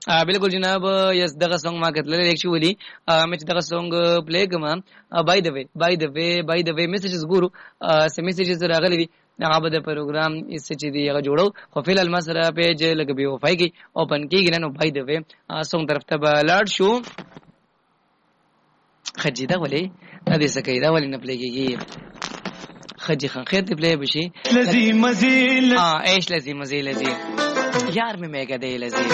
بالکل جناب یس دغه سونګ ما کتل ایکچولی مې چې دغه سونګ پلی کوم بای د وی میسجز ګورو سم میسجز راغلي دي هغه به د پروګرام اس چې دی هغه جوړو خو فعل المسره پیج لګ بي او فای کی اوپن کیږي نو بای د وی سونګ طرف ته لاړ شو خجیدا ولې دې سکیدا ولې نه پلی کیږي خجی خان خیر ته پلی بشي لذي مزيل ايش لذي مزيل لذي یار مې مګه دی لذي